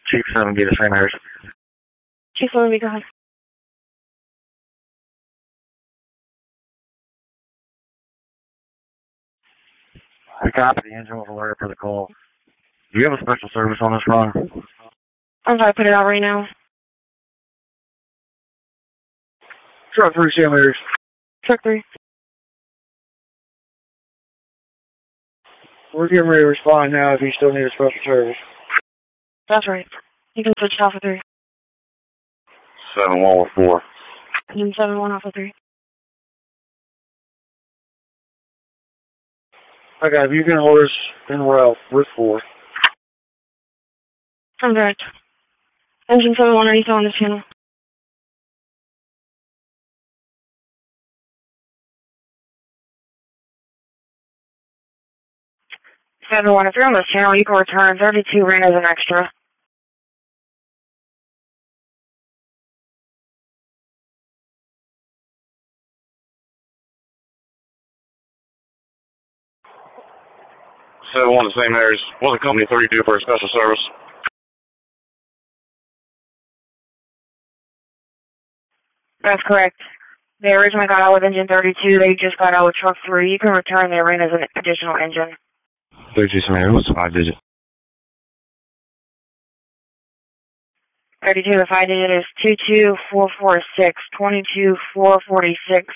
Chief 7, be the same errors. Chief 7, go ahead. I copy. The engine was alerted for the call. Do you have a special service on this run? I'm sorry, put it out right now. Truck 3, same errors. Truck 3. We're getting ready to respond now if you still need a special service. That's right. You can switch to Alpha 3. 7-1-4. Engine 7-1, Alpha 3. Okay, if you can hold us in route with 4. I'm direct. Engine 7-1, are you still on this channel? If you're on this channel, you can return 32 ran as an extra. So one of the same errors. What's the company 32 for a special service? That's correct. They originally got out with engine 32. They just got out with truck 3. You can return the ran as an additional engine. 32 same errors. What's the 5-digit? 32, the 5-digit is 22446, 22446.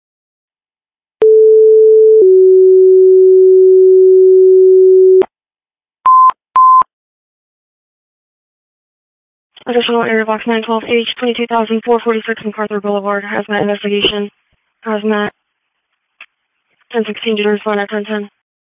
Additional area box 912H, 22,446 MacArthur Boulevard, hazmat investigation, hazmat 1016 to respond at 1010.